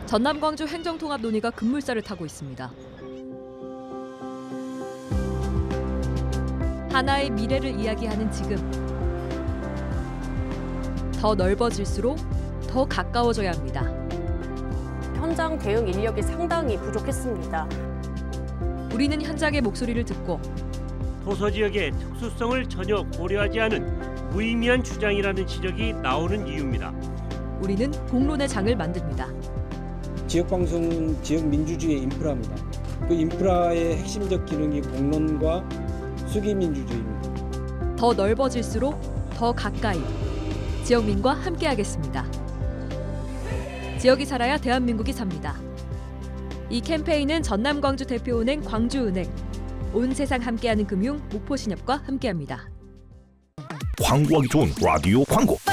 전남 광주 행정통합 논의가 급물살을 타고 있습니다. 하나의 미래를 이야기하는 지금, 더 넓어질수록 더 가까워져야 합니다. 현장 대응 인력이 상당히 부족했습니다. 우리는 현장의 목소리를 듣고 도서 지역의 특수성을 전혀 고려하지 않은 무의미한 주장이라는 지적이 나오는 이유입니다. 우리는 공론의 장을 만듭니다. 지역방송은 지역민주주의의 인프라입니다. 그 인프라의 핵심적 기능이 공론과 수기민주주의입니다. 더 넓어질수록 더 가까이, 지역민과 함께하겠습니다. 지역이 살아야 대한민국이 삽니다. 이 캠페인은 전남 광주 대표은행 광주은행, 온 세상 함께하는 금융 목포신협과 함께합니다. 광고하기 좋은 라디오 광고.